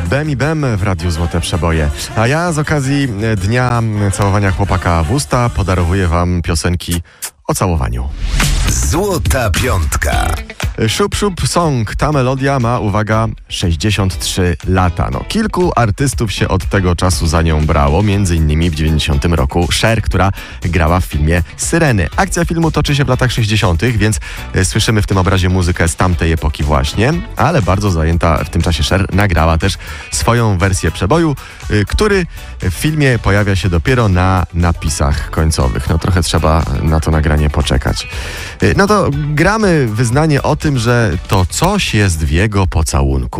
Bem i Bem w Radiu Złote Przeboje. A ja z okazji Dnia Całowania Chłopaka w Usta podarowuję wam piosenki o całowaniu. Złota Piątka. Szup Szup Song. Ta melodia ma, uwaga, 63 lata. Kilku artystów się od tego czasu za nią brało, między innymi w 90 roku Cher, która grała w filmie Syreny. Akcja filmu toczy się w latach 60., więc słyszymy w tym obrazie muzykę z tamtej epoki właśnie, ale bardzo zajęta w tym czasie Cher nagrała też swoją wersję przeboju, który w filmie pojawia się dopiero na napisach końcowych. Trochę trzeba na to nagranie poczekać. To gramy wyznanie o tym, że to coś jest w jego pocałunku.